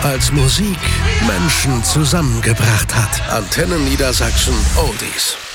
als Musik Menschen zusammengebracht hat. Antennen Niedersachsen Oldies.